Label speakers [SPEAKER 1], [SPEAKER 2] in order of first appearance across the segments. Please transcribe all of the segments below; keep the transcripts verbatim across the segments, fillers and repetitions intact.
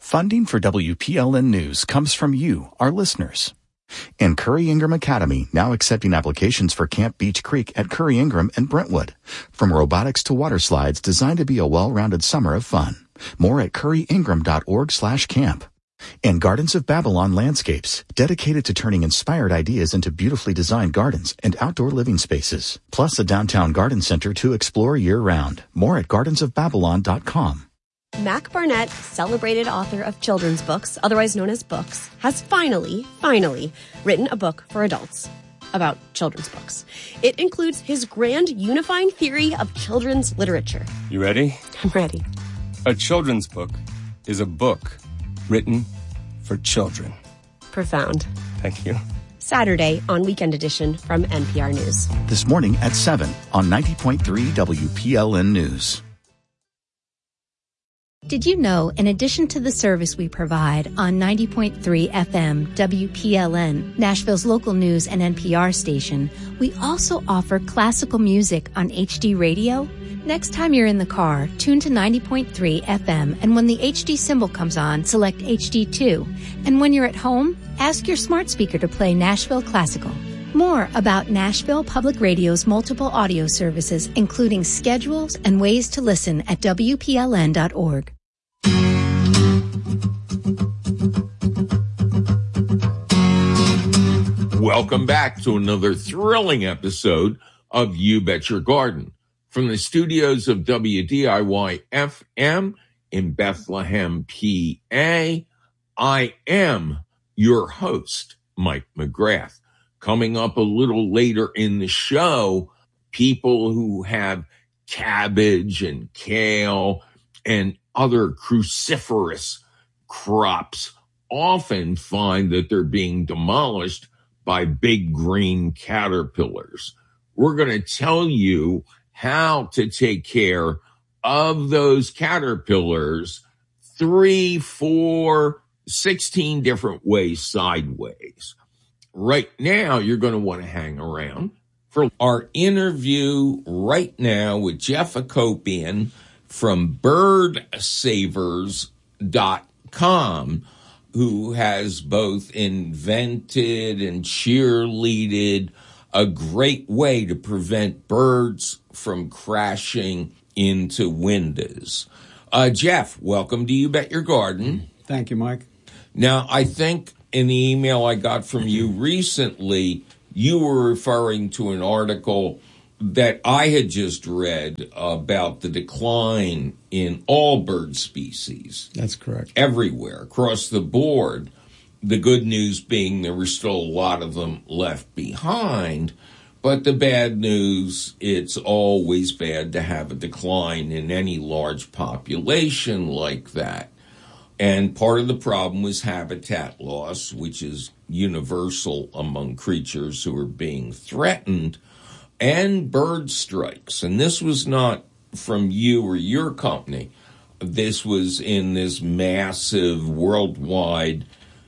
[SPEAKER 1] Funding for W P L N News comes from you, our listeners. And Curry Ingram Academy, now accepting applications for Camp Beach Creek at Curry Ingram and Brentwood. From robotics to water slides, designed to be a well-rounded summer of fun. More at curryingram.org slash camp. And Gardens of Babylon Landscapes, dedicated to turning inspired ideas into beautifully designed gardens and outdoor living spaces. Plus a downtown garden center to explore year-round. More at gardens of babylon dot com.
[SPEAKER 2] Mac Barnett, celebrated author of children's books, otherwise known as books, has finally, finally written a book for adults about children's books. It includes his grand unifying theory of children's literature.
[SPEAKER 3] You ready?
[SPEAKER 2] I'm ready.
[SPEAKER 3] A children's book is a book written for children.
[SPEAKER 2] Profound.
[SPEAKER 3] Thank you.
[SPEAKER 2] Saturday on Weekend Edition from N P R News.
[SPEAKER 1] This morning at seven on ninety point three W P L N News.
[SPEAKER 4] Did you know, in addition to the service we provide on ninety point three F M W P L N, Nashville's local news and N P R station, we also offer classical music on H D radio? Next time you're in the car, tune to ninety point three F M, and when the H D symbol comes on, select H D two. And when you're at home, ask your smart speaker to play Nashville Classical. More about Nashville Public Radio's multiple audio services, including schedules and ways to listen at W P L N dot org.
[SPEAKER 5] Welcome back to another thrilling episode of You Bet Your Garden. From the studios of W D I Y F M in Bethlehem, P A, I am your host, Mike McGrath. Coming up a little later in the show, people who have cabbage and kale and other cruciferous crops often find that they're being demolished by big green caterpillars. We're going to tell you how to take care of those caterpillars three, four, sixteen different ways sideways. Right now, you're going to want to hang around for our interview right now with Jeff Akopian from bird savers dot com, who has both invented and cheerleaded a great way to prevent birds from crashing into windows. Uh, Jeff, welcome to You Bet Your Garden.
[SPEAKER 6] Thank you, Mike.
[SPEAKER 5] Now, I think in the email I got from you recently, you were referring to an article that I had just read about the decline in all bird species.
[SPEAKER 6] That's correct.
[SPEAKER 5] Everywhere, across the board. The good news being there were still a lot of them left behind, but the bad news, it's always bad to have a decline in any large population like that. And part of the problem was habitat loss, which is universal among creatures who are being threatened, and bird strikes. And this was not from you or your company. This was in this massive worldwide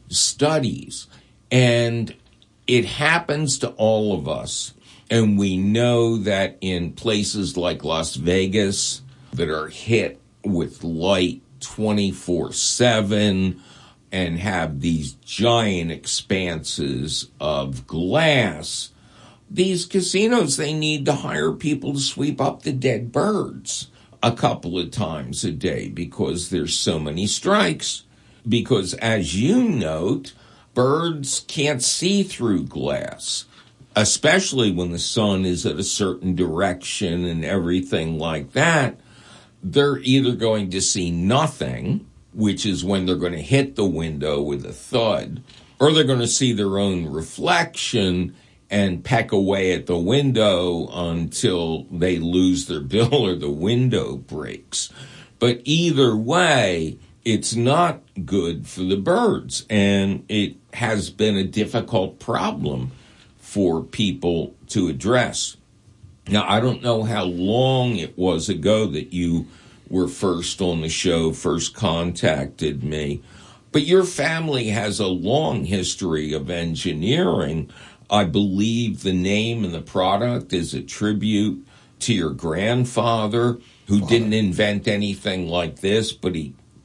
[SPEAKER 5] studies. And it happens to all of us. And we know that in places like Las Vegas that are hit with light twenty-four seven and have these giant expanses of glass, these casinos, they need to hire people to sweep up the dead birds a couple of times a day because there's so many strikes. Because as you note, birds can't see through glass, especially when the sun is at a certain direction and everything like that. They're either going to see nothing, which is when they're going to hit the window with a thud, or they're going to see their own reflection and peck away at the window until they lose their bill or the window breaks. But either way, it's not good for the birds, and it has been a difficult problem for people to address. Now, I don't know how long it was ago that you were first on the show, first contacted me, but your family has a long history of engineering. I believe the name and the product is a tribute to your grandfather, who didn't invent anything like this, but he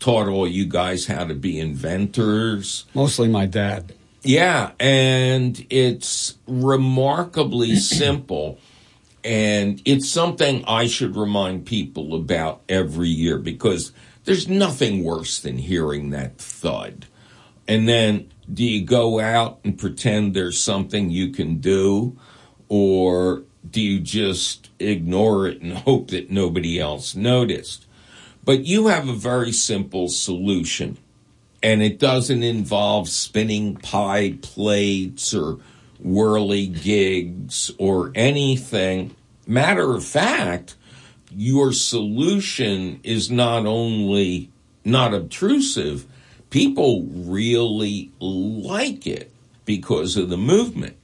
[SPEAKER 5] taught all you guys how to be inventors.
[SPEAKER 6] Mostly my dad.
[SPEAKER 5] Yeah, and it's remarkably simple, and it's something I should remind people about every year, because there's nothing worse than hearing that thud. And then, do you go out and pretend there's something you can do, or do you just ignore it and hope that nobody else noticed? But you have a very simple solution, and it doesn't involve spinning pie plates or whirligigs or anything. Matter of fact, your solution is not only not obtrusive, people really like it because of the movement.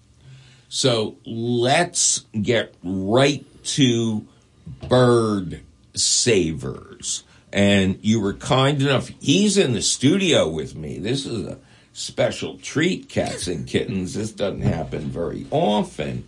[SPEAKER 5] So let's get right to bird savers. And you were kind enough, he's in the studio with me. This is a special treat, cats and kittens. This doesn't happen very often.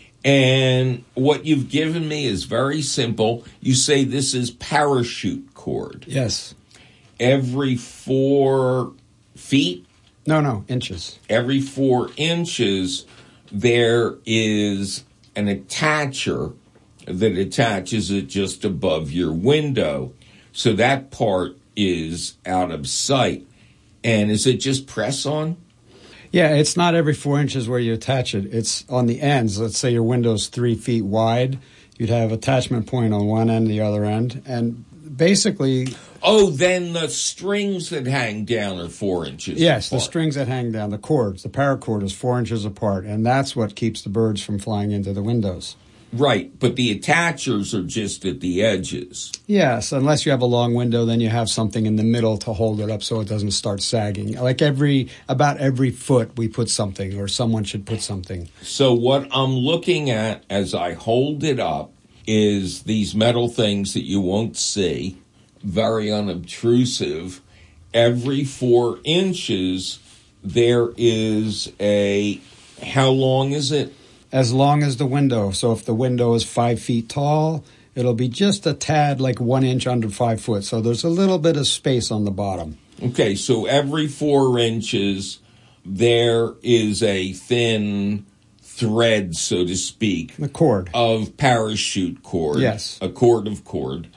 [SPEAKER 5] And what you've given me is very simple. You say this is parachute cord.
[SPEAKER 6] Yes.
[SPEAKER 5] Every four feet?
[SPEAKER 6] No, no, inches.
[SPEAKER 5] Every four inches, there is an attacher that attaches it just above your window. So that part is out of sight. And is it just press on?
[SPEAKER 6] Yeah, it's not every four inches where you attach it. It's on the ends. Let's say your window's three feet wide. You'd have attachment point on one end, the other end. And basically...
[SPEAKER 5] Oh, then the strings that hang down are four inches
[SPEAKER 6] Yes,
[SPEAKER 5] apart.
[SPEAKER 6] The strings that hang down, the cords, the paracord is four inches apart. And that's what keeps the birds from flying into the windows.
[SPEAKER 5] Right, but the attachers are just at the edges.
[SPEAKER 6] Yes, unless you have a long window, then you have something in the middle to hold it up so it doesn't start sagging. Like every, about every foot we put something, or someone should put something.
[SPEAKER 5] So what I'm looking at as I hold it up is these metal things that you won't see, very unobtrusive. Every four inches, there is a, how long is it?
[SPEAKER 6] As long as the window. So if the window is five feet tall, it'll be just a tad like one inch under five foot. So there's a little bit of space on the bottom.
[SPEAKER 5] Okay, so every four inches, there is a thin thread, so to speak.
[SPEAKER 6] The cord.
[SPEAKER 5] Of parachute cord.
[SPEAKER 6] Yes.
[SPEAKER 5] A cord of cord.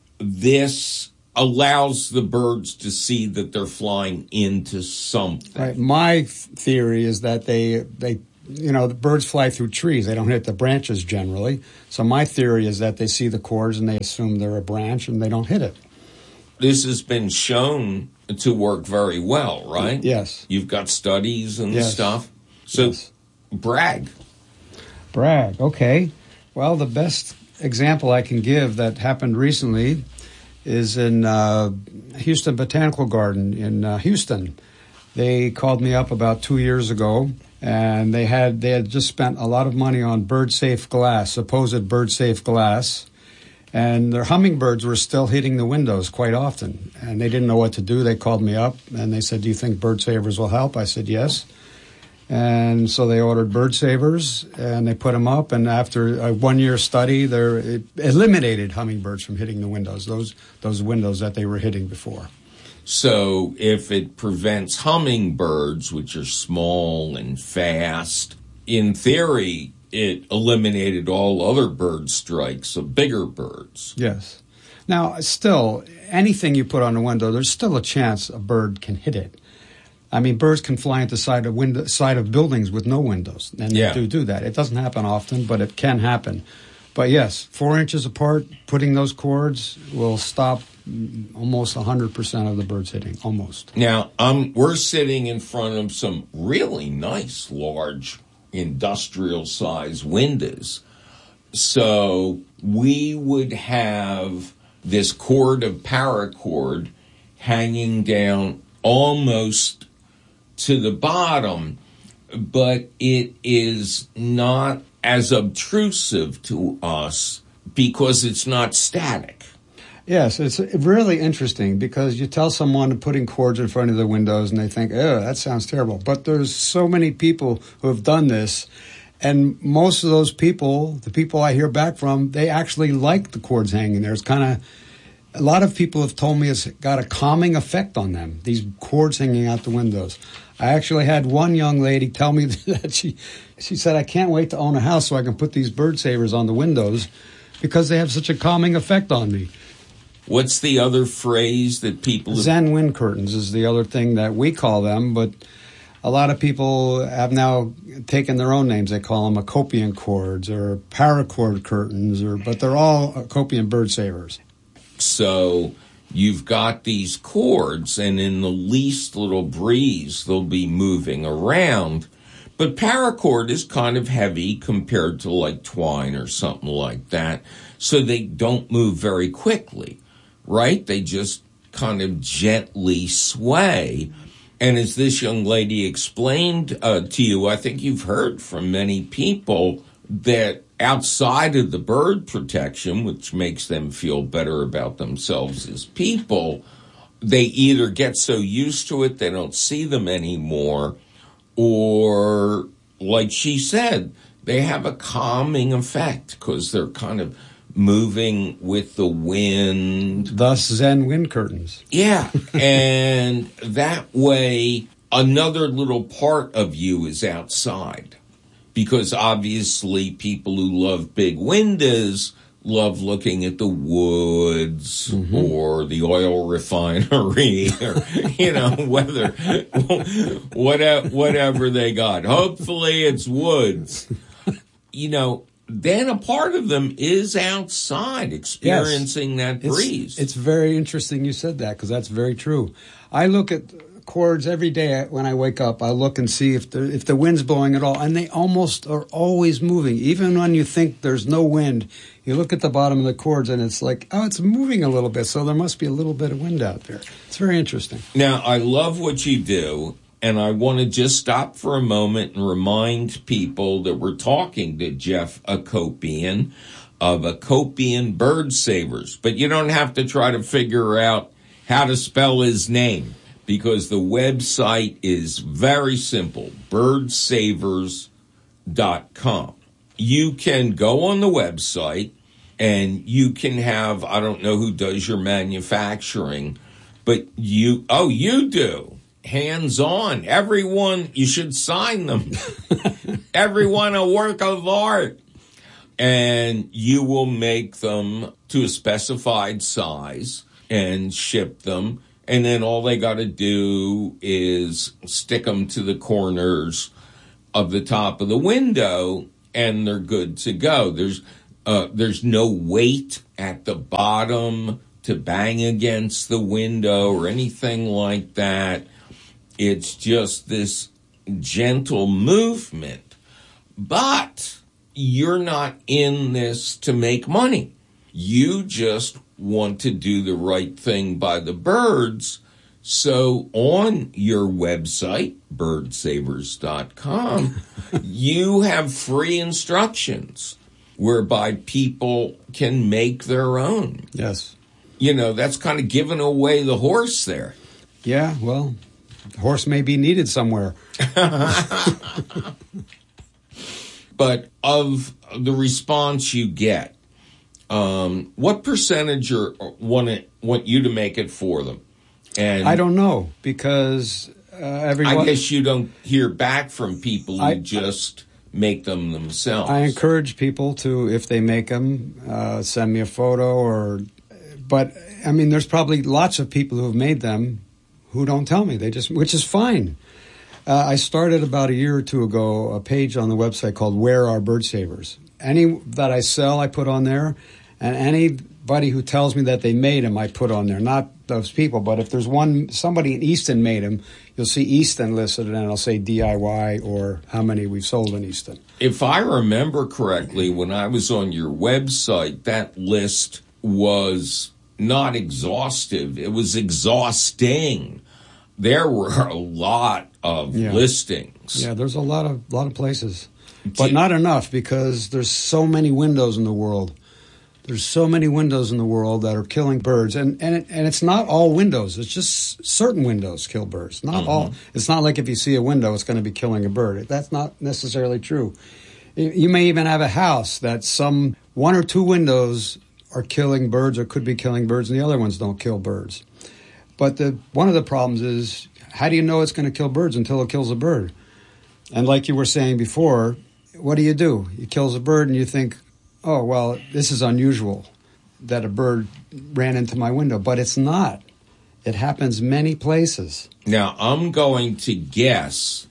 [SPEAKER 5] This allows the birds to see that they're flying into something.
[SPEAKER 6] Right. My theory is that they they you know, the birds fly through trees. They don't hit the branches generally. So my theory is that they see the cords and they assume they're a branch and they don't hit it.
[SPEAKER 5] This has been shown to work very well, right?
[SPEAKER 6] Yes.
[SPEAKER 5] You've got studies and
[SPEAKER 6] yes.
[SPEAKER 5] stuff. So
[SPEAKER 6] yes.
[SPEAKER 5] brag.
[SPEAKER 6] Brag. Okay. Well, the best example I can give that happened recently is in uh, Houston Botanical Garden in uh, Houston. They called me up about two years ago. And they had they had just spent a lot of money on bird-safe glass, supposed bird-safe glass. And their hummingbirds were still hitting the windows quite often. And they didn't know what to do. They called me up and they said, do you think bird savers will help? I said, yes. And so they ordered bird savers and they put them up. And after a one-year study, they it eliminated hummingbirds from hitting the windows, those those windows that they were hitting before.
[SPEAKER 5] So if it prevents hummingbirds, which are small and fast, in theory, it eliminated all other bird strikes of bigger birds.
[SPEAKER 6] Yes. Now, still, anything you put on a window, there's still a chance a bird can hit it. I mean, birds can fly into side of window, side of buildings with no windows, and
[SPEAKER 5] yeah.
[SPEAKER 6] they do do that. It doesn't happen often, but it can happen. But yes, four inches apart, putting those cords will stop almost one hundred percent of the birds hitting, almost.
[SPEAKER 5] Now, um, we're sitting in front of some really nice, large, industrial-sized windows. So we would have this cord of paracord hanging down almost to the bottom, but it is not as obtrusive to us because it's not static.
[SPEAKER 6] Yes, it's really interesting because you tell someone putting cords in front of the windows and they think, oh, that sounds terrible. But there's so many people who have done this, and most of those people, the people I hear back from, they actually like the cords hanging there. It's kind of, a lot of people have told me it's got a calming effect on them, these cords hanging out the windows. I actually had one young lady tell me that she she said, I can't wait to own a house so I can put these bird savers on the windows because they have such a calming effect on me.
[SPEAKER 5] What's the other phrase that people... Have...
[SPEAKER 6] Zen wind curtains is the other thing that we call them, but a lot of people have now taken their own names. They call them Acopian cords or paracord curtains, or but they're all Acopian bird savers.
[SPEAKER 5] So you've got these cords, and in the least little breeze, they'll be moving around. But paracord is kind of heavy compared to like twine or something like that. So they don't move very quickly, right? They just kind of gently sway. And as this young lady explained uh, to you, I think you've heard from many people that outside of the bird protection, which makes them feel better about themselves as people, they either get so used to it they don't see them anymore, or, like she said, they have a calming effect because they're kind of moving with the wind.
[SPEAKER 6] Thus Zen wind curtains.
[SPEAKER 5] Yeah, and that way another little part of you is outside. Because obviously people who love big windows love looking at the woods mm-hmm. or the oil refinery or, you know, whether, whatever, whatever they got. Hopefully it's woods. You know, then a part of them is outside experiencing yes. that breeze.
[SPEAKER 6] It's, it's very interesting you said that because that's very true. I look at cords every day when I wake up. I look and see if the if the wind's blowing at all, and they almost are always moving. Even when you think there's no wind, you look at the bottom of the cords and it's like, oh, it's moving a little bit, so there must be a little bit of wind out there. It's very interesting.
[SPEAKER 5] Now, I love what you do, and I want to just stop for a moment and remind people that we're talking to Jeff Acopian of Acopian Bird Savers. But you don't have to try to figure out how to spell his name, because the website is very simple, bird savers dot com. You can go on the website and you can have, I don't know who does your manufacturing, but you, oh, you do. Hands-on. Everyone, you should sign them. Everyone a work of art. And you will make them to a specified size and ship them. And then all they got to do is stick them to the corners of the top of the window, and they're good to go. There's uh, there's no weight at the bottom to bang against the window or anything like that. It's just this gentle movement. But you're not in this to make money. You just want to do the right thing by the birds. So on your website, bird savers dot com, you have free instructions whereby people can make their own.
[SPEAKER 6] Yes.
[SPEAKER 5] You know, that's kind of giving away the horse there.
[SPEAKER 6] Yeah, well, the horse may be needed somewhere.
[SPEAKER 5] But of the response you get, Um, what percentage are, want it, want you to make it for them? And
[SPEAKER 6] I don't know because uh, everyone.
[SPEAKER 5] I guess you don't hear back from people who
[SPEAKER 6] I,
[SPEAKER 5] just make them themselves.
[SPEAKER 6] I encourage people to, if they make them, uh, send me a photo or. But I mean, there's probably lots of people who have made them who don't tell me. They just, which is fine. Uh, I started about a year or two ago a page on the website called Where Are Bird Savers? Any that I sell, I put on there. And anybody who tells me that they made them, I put on there. Not those people, but if there's one, somebody in Easton made them, you'll see Easton listed, and I'll say D I Y or how many we've sold in Easton.
[SPEAKER 5] If I remember correctly, when I was on your website, that list was not exhaustive. It was exhausting. There were a lot of
[SPEAKER 6] yeah.
[SPEAKER 5] listings.
[SPEAKER 6] Yeah, there's a lot of lot of places. But not enough because there's so many windows in the world. There's so many windows in the world that are killing birds, and and it, and it's not all windows. It's just certain windows kill birds. Not mm-hmm. all. It's not like if you see a window, it's going to be killing a bird. That's not necessarily true. You may even have a house that some one or two windows are killing birds or could be killing birds, and the other ones don't kill birds. But the one of the problems is, how do you know it's going to kill birds until it kills a bird? And like you were saying before, what do you do? It kills a bird and you think, oh, well, this is unusual that a bird ran into my window. But it's not. It happens many places.
[SPEAKER 5] Now, I'm going to guess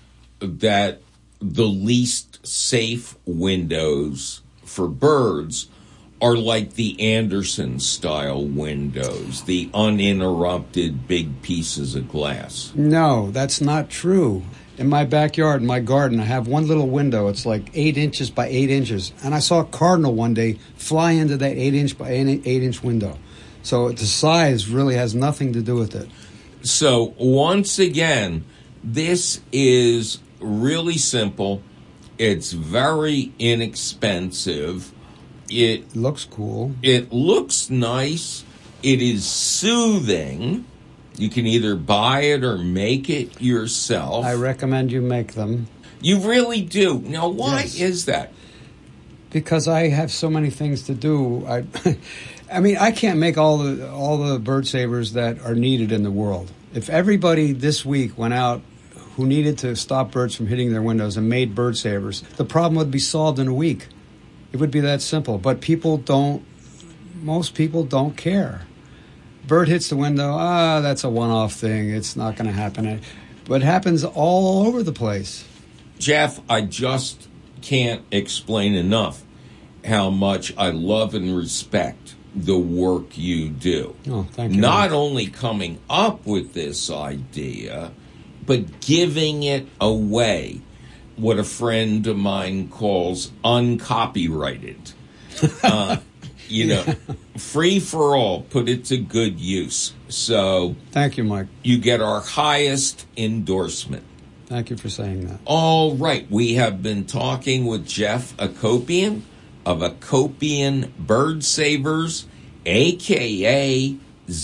[SPEAKER 5] that the least safe windows for birds are like the Anderson-style windows, the uninterrupted big pieces of glass.
[SPEAKER 6] No, that's not true. In my backyard, in my garden, I have one little window. It's like eight inches by eight inches. And I saw a cardinal one day fly into that eight inch by eight inch window. So the size really has nothing to do with it.
[SPEAKER 5] So once again, this is really simple. It's very inexpensive. It
[SPEAKER 6] looks cool.
[SPEAKER 5] It looks nice. It is soothing. You can either buy it or make it yourself.
[SPEAKER 6] I recommend you make them.
[SPEAKER 5] You really do. Now, why
[SPEAKER 6] Yes.
[SPEAKER 5] is that?
[SPEAKER 6] Because I have so many things to do. I, I mean, I can't make all the all the bird savers that are needed in the world. If everybody this week went out who needed to stop birds from hitting their windows and made bird savers, the problem would be solved in a week. It would be that simple. But people don't, most people don't care. Bird hits the window, ah, that's a one-off thing. It's not going to happen. But it happens all over the place.
[SPEAKER 5] Jeff, I just can't explain enough how much I love and respect the work you do.
[SPEAKER 6] Oh, thank you.
[SPEAKER 5] Not only coming up with this idea, but giving it away. What a friend of mine calls uncopyrighted. Uh, you know, free for all, put it to good use. So
[SPEAKER 6] thank you, Mike.
[SPEAKER 5] You get our highest endorsement.
[SPEAKER 6] Thank you for saying that.
[SPEAKER 5] All right. We have been talking with Jeff Akopian of Akopian Bird Savers, a k a.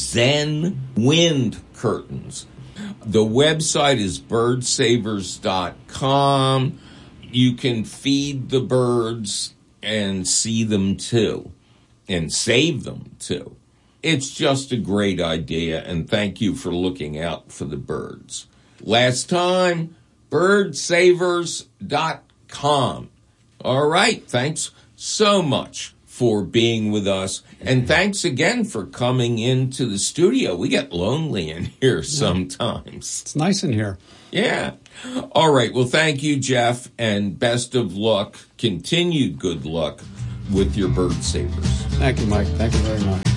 [SPEAKER 5] Zen Wind Curtains. The website is bird savers dot com. You can feed the birds and see them too, and save them too. It's just a great idea, and thank you for looking out for the birds. Last time, bird savers dot com. All right, thanks so much for being with us, and thanks again for coming into the studio. We get lonely in here sometimes.
[SPEAKER 6] It's nice in here.
[SPEAKER 5] Yeah. All right, well, thank you, Jeff, and best of luck, continued good luck with your bird savers.
[SPEAKER 6] Thank you, Mike. Thank you very much.